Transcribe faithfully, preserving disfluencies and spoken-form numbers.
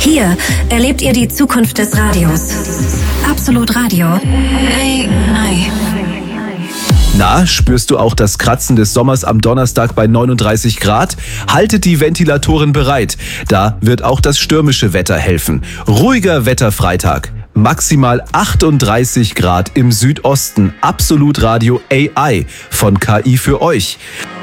Hier erlebt ihr die Zukunft des Radios. Absolut Radio. A I. Na, spürst du auch das Kratzen des Sommers am Donnerstag bei neununddreißig Grad? Haltet die Ventilatoren bereit. Da wird auch das stürmische Wetter helfen. Ruhiger Wetterfreitag. Maximal achtunddreißig Grad im Südosten. Absolut Radio A I von K I für euch.